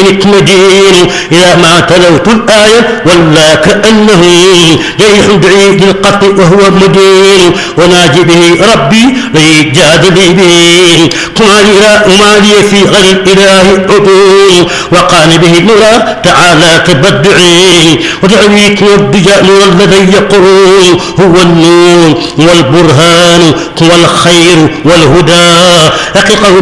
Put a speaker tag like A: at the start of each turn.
A: لديك مدين. إذا ما تلوت الآية ولا كأنه جريح بعيد القطع وهو مدين. وناجي به ربي ليجادل به وما لي في غير الإله عدول. وقال به نرى تعالى تبدعي ودعويك والضجاء نور الذي يقول هو النور والبرهان والخير والهدى. حقيقة